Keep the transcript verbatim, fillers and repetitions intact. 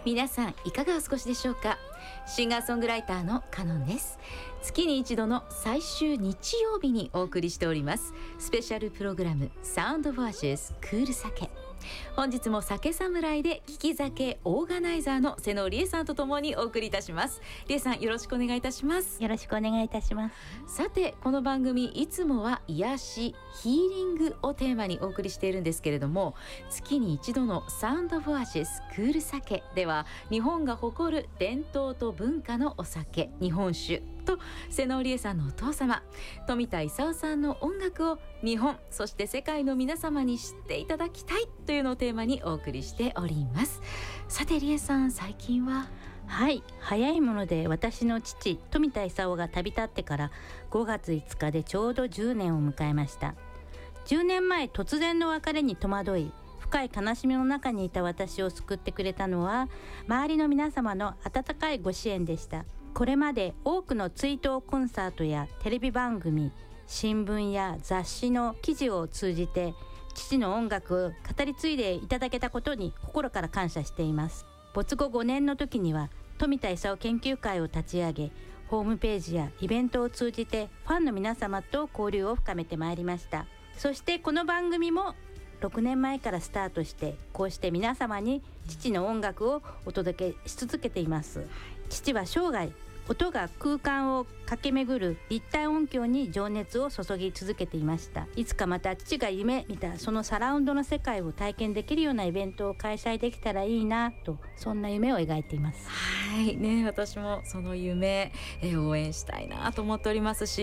皆さんいかがお過ごしでしょうか。シンガーソングライターのカノンです。月に一度の最終日曜日にお送りしておりますスペシャルプログラムサウンドボアシェスクール酒。本日も酒侍で聞き酒オーガナイザーの瀬野理恵さんとともにお送りいたします。理恵さん、よろしくお願いいたします。 よろしくお願いいたします。 さて、この番組いつもは癒しヒーリングをテーマにお送りしているんですけれども、月に一度のサウンドボアシスクール酒では日本が誇る伝統と文化のお酒日本酒と瀬野理恵さんのお父様富田勲さんの音楽を日本そして世界の皆様に知っていただきたいというのをテーマにお送りしております。さて理恵さん、最近は？ はい、早いもので私の父富田勲が旅立ってからごがついつかでちょうどじゅうねんを迎えました。じゅうねんまえ突然の別れに戸惑い深い悲しみの中にいた私を救ってくれたのは周りの皆様の温かいご支援でした。これまで多くの追悼コンサートやテレビ番組、新聞や雑誌の記事を通じて父の音楽を語り継いでいただけたことに心から感謝しています。没後ごねんの時には富田勲研究会を立ち上げ、ホームページやイベントを通じてファンの皆様と交流を深めてまいりました。そしてこの番組もろくねんまえからスタートして、こうして皆様に父の音楽をお届けし続けています。父は生涯音が空間を駆け巡る立体音響に情熱を注ぎ続けていました。いつかまた父が夢見たそのサラウンドの世界を体験できるようなイベントを開催できたらいいなと、そんな夢を描いています。 はいね、私もその夢、えー応援したいなと思っておりますし、